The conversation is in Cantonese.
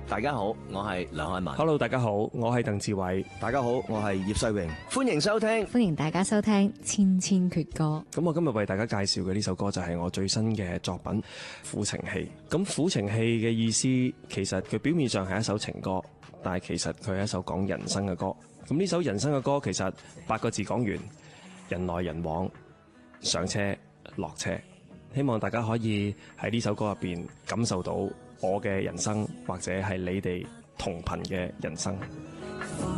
大家好，我係梁漢文。 Hello， 大家好，我係鄧志偉。 大家好，我係葉世榮。歡迎收聽， 歡迎大家收聽《千千闕歌》。 咁我今日為大家介紹嘅呢首歌就係我最新嘅作品《苦情戲》。咁《苦情戲》嘅意思，其實佢表面上係一首情歌，但係其實佢係一首講人生嘅歌。咁呢首人生嘅歌，其實8個字講完：人來人往，上車落車。希望大家可以喺呢首歌入邊感受到我嘅人生，或者係你哋同頻嘅人生。